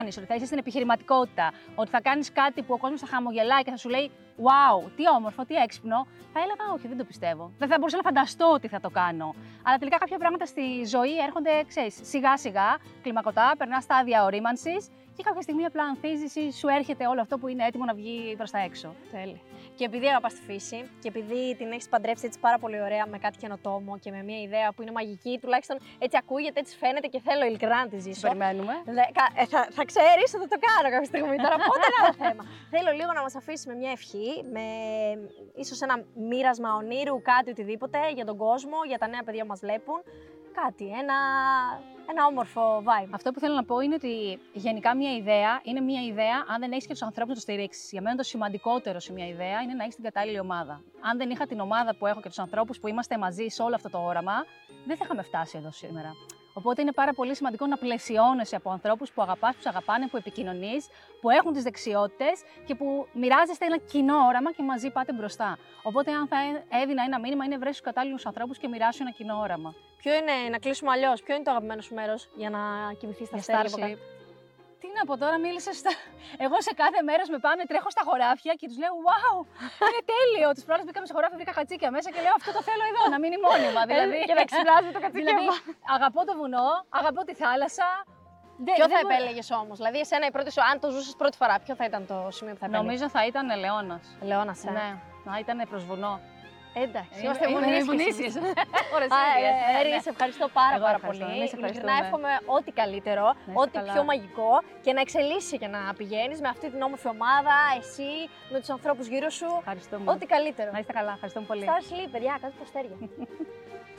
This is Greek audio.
Ότι θα είσαι στην επιχειρηματικότητα, ότι θα κάνεις κάτι που ο κόσμος θα χαμογελάει και θα σου λέει «Wow, τι όμορφο, τι έξυπνο», θα έλεγα «Όχι, δεν το πιστεύω». Δεν θα μπορούσα να φανταστώ ότι θα το κάνω. Αλλά τελικά κάποια πράγματα στη ζωή έρχονται, ξέρεις, σιγά-σιγά, κλιμακωτά, περνάς στάδια ορίμανσης και κάποια στιγμή απλά ανθίζεις ή σου έρχεται όλο αυτό που είναι έτοιμο να βγει προς τα έξω. Τέλεια. Και επειδή αγαπάς τη φύση και επειδή την έχεις παντρέψει έτσι πάρα πολύ ωραία με κάτι καινοτόμο και με μια ιδέα που είναι μαγική, τουλάχιστον έτσι ακούγεται, έτσι φαίνεται και θέλω ειλικρινά να τη ζήσω. Περιμένουμε. Θα ξέρεις ότι το κάνω κάποια στιγμή τώρα, πότε είναι άλλο θέμα. Θέλω λίγο να μας αφήσεις με μια ευχή, με ίσως ένα μοίρασμα ονείρου, κάτι οτιδήποτε για τον κόσμο, για τα νέα παιδιά που μας βλέπουν. Κάτι, ένα όμορφο vibe. Αυτό που θέλω να πω είναι ότι γενικά μια ιδέα είναι μια ιδέα αν δεν έχει και του ανθρώπου να το στηρίξει. Για μένα το σημαντικότερο σε μια ιδέα είναι να έχει την κατάλληλη ομάδα. Αν δεν είχα την ομάδα που έχω και του ανθρώπου που είμαστε μαζί σε όλο αυτό το όραμα, δεν θα είχαμε φτάσει εδώ σήμερα. Οπότε είναι πάρα πολύ σημαντικό να πλαισιώνεσαι από ανθρώπους που αγαπάς, που σε αγαπάνε, που επικοινωνείς, που έχουν τις δεξιότητες και που μοιράζεστε ένα κοινό όραμα και μαζί πάτε μπροστά. Οπότε, αν θα έδινα ένα μήνυμα, είναι βρες τους κατάλληλους ανθρώπους και μοιράσου ένα κοινό όραμα. Ποιο είναι, να κλείσουμε αλλιώς, ποιο είναι το αγαπημένο σου μέρος για να κοιμηθείς στα αστέρια? Τι να πω τώρα, μίλησες στα... Εγώ σε κάθε μέρος με πάνε, τρέχω στα χωράφια και τους λέω «Wow, είναι τέλειο». Τις προάλλες μπήκαμε σε χωράφια, βρήκα κατσίκια μέσα και λέω «Αυτό το θέλω εδώ, να μείνει μόνιμα». Δηλαδή, και να ξυπνάζει το κατσίκι. Δηλαδή, αγαπώ το βουνό, αγαπώ τη θάλασσα. Ποιο θα επέλεγες όμως, δηλαδή εσένα η πρώτη σου, αν το ζούσες πρώτη φορά, ποιο θα ήταν το σημείο που θα επέλεγες? Νομίζω θα ήταν Λεώνας. Λεώνας, Ναι, να ήταν προς βουνό. Εντάξει, είμαστε βουνίσιες. Σε ευχαριστώ πάρα πολύ. Ειλικρινά εύχομαι ό,τι καλύτερο, ό,τι πιο μαγικό και να εξελίσσει και να πηγαίνεις με αυτή την όμορφη ομάδα, εσύ, με τους ανθρώπους γύρω σου. Ευχαριστούμε. Ό,τι καλύτερο. Να είστε καλά, ευχαριστούμε πολύ. Star Sleep, παιδιά, κάτω τα αστέρια.